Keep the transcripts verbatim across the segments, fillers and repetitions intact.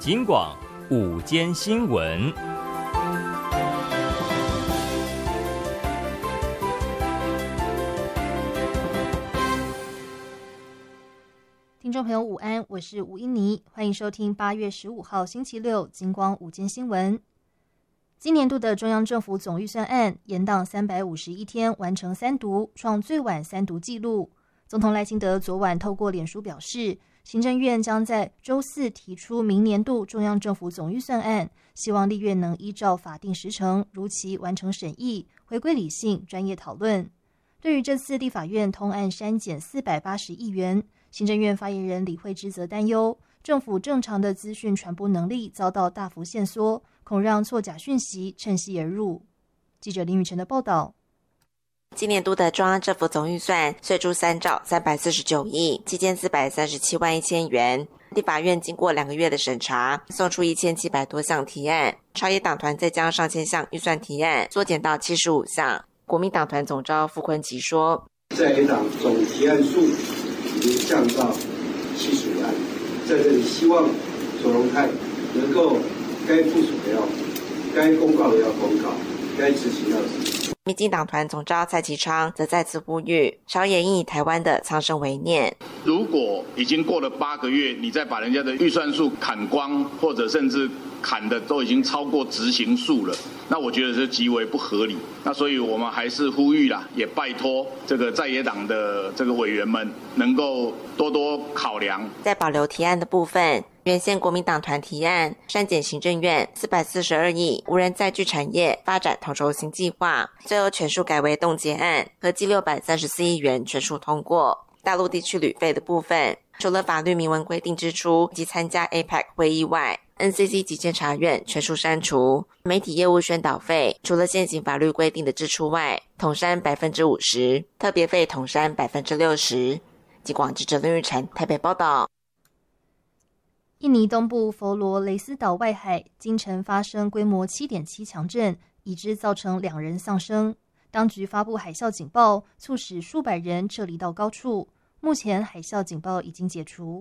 警广午间新闻。 听众朋友午安，我是吴英妮，欢迎收听八月十五号星期六警广午间新闻。今年度的中央政府总预算案延宕三百五十一天完成三读，创最晚三读纪录。总统赖清德昨晚透过脸书表示，行政院将在周四提出明年度中央政府总预算案，希望立院能依照法定时程如期完成审议，回归理性专业讨论。对于这次立法院通案删减四百八十亿元，行政院发言人李惠芝则担忧，政府正常的资讯传播能力遭到大幅限缩，恐让错假讯息趁隙而入。记者林雨辰的报道。 今年度的中央政府总预算税出三兆三百四十九亿，七千四百三十七万一千元。立法院经过两个月的审查，送出一千七百多项提案，朝野党团再将上千项预算提案缩减到七十五项。国民党团总召傅昆萁说， 在野党总提案数已经降到七十五案，在这里希望左荣泰能够该部署的要部署，该公告的要公告，该执行要执行。 民进党团总召蔡其昌则再次呼吁，朝野应以台湾的苍生为念。 如果已经过了八个月，你再把人家的预算数砍光，或者甚至砍的都已经超过执行数了，那我觉得是极为不合理。那所以我们还是呼吁啦，也拜托这个在野党的这个委员们能够多多考量。 在保留提案的部分，原先国民党团提案删减行政院四百四十二亿无人载具产业发展统筹新计划，最后全数改为冻结案，合计六百三十四亿元全数通过。大陆地区旅费的部分，除了法律明文规定支出及参加 A P E C 会议外， N C C 及监察院全数删除。媒体业务宣导费，除了现行法律规定的支出外，统删百分之五十，特别费统删百分之六十。警广记者林玉婵台北报道。 印尼东部佛罗雷斯岛外海今晨发生规模 七点七 强震，已知造成两人丧生。当局发布海啸警报，促使数百人撤离到高处。目前海啸警报已经解除。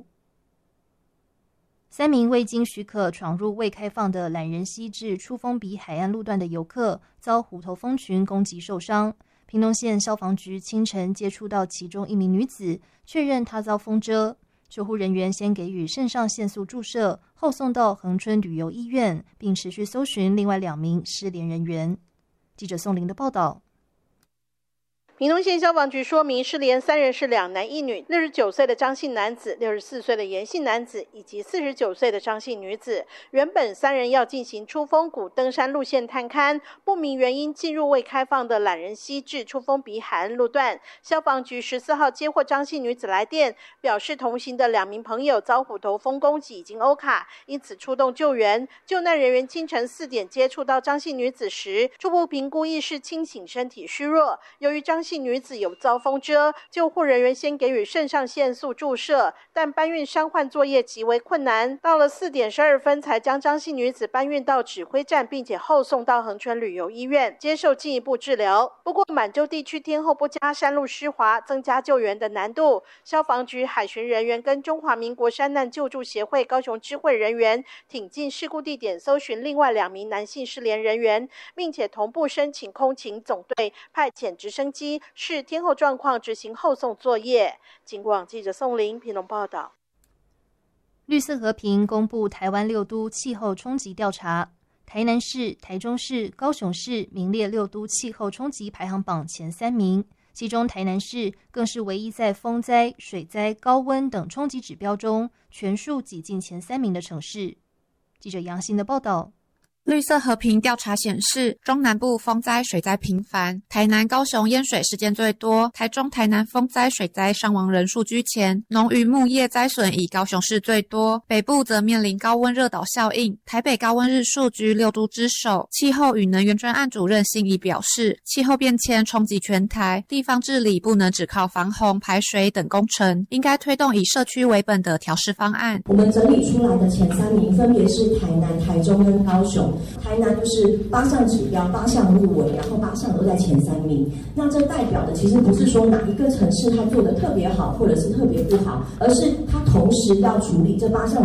三名未经许可闯入未开放的懒人溪至出风鼻海岸路段的游客遭虎头蜂群攻击受伤。屏东县消防局清晨接触到其中一名女子，确认她遭蜂蛰。救护人员先给予肾上腺素注射，后送到恒春旅游医院，并持续搜寻另外两名失联人员。记者宋玲的报道。 屏东县消防局说明，失联三人是两男一女，六十九岁的张姓男子、六十四岁的严姓男子以及四十九岁的张姓女子。原本三人要进行出风谷登山路线探勘，不明原因进入未开放的懒人溪至出风鼻海岸路段。消防局十四号接获张姓女子来电，表示同行的两名朋友遭虎头蜂攻击，已经欧卡，因此出动救援。救难人员清晨四点接触到张姓女子时，初步评估意识清醒，身体虚弱。由于张姓女子有遭蜂蛰，救护人员先给予肾上腺素注射，但搬运伤患作业极为困难。到了四点十二分，才将张姓女子搬运到指挥站，并且后送到恒春旅游医院接受进一步治疗。不过，满洲地区天候不佳，山路湿滑，增加救援的难度。消防局海巡人员跟中华民国山难救助协会高雄支会人员挺进事故地点，搜寻另外两名男性失联人员，并且同步申请空勤总队派遣直升机视天候状况执行后送作业。警广记者宋玲屏东报道。 绿色和平公布台湾六都气候冲击调查，台南市、台中市、高雄市名列六都气候冲击排行榜前三名，其中台南市更是唯一在风灾、水灾、高温等冲击指标中全数挤进前三名的城市。记者杨欣的报道。 绿色和平调查显示，中南部风灾水灾频繁，台南、高雄淹水事件最多，台中、台南风灾水灾伤亡人数居前，农渔牧业灾损以高雄市最多，北部则面临高温热岛效应，台北高温日数居六都之首。气候与能源专案主任辛怡表示，气候变迁冲击全台，地方治理不能只靠防洪、排水等工程，应该推动以社区为本的调适方案。 我们整理出来的前三名分别是台南、台中跟高雄。台南就是八项指标，八项入围，然后八项都在前三名。那这代表的其实不是说哪一个城市它做得特别好，或者是特别不好，而是它同时要处理这八项